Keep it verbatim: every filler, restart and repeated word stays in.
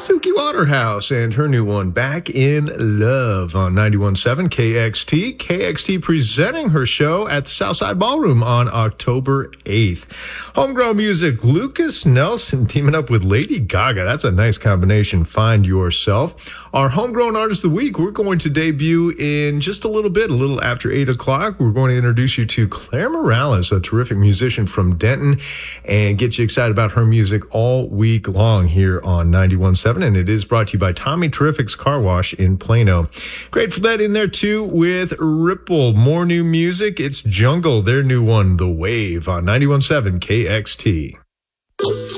Suki Waterhouse and her new one, Back in Love, on ninety-one point seven K X T. K X T presenting her show at the Southside Ballroom on October eighth. Homegrown music, Lucas Nelson teaming up with Lady Gaga. That's a nice combination. Find yourself. Our Homegrown Artist of the Week, we're going to debut in just a little bit, a little after eight o'clock. We're going to introduce you to Claire Morales, a terrific musician from Denton, and get you excited about her music all week long here on ninety-one point seven. And it is brought to you by Tommy Terrific's Car Wash in Plano. Great for that in there, too, with Ripple. More new music. It's Jungle, their new one, The Wave, on ninety-one point seven K X T.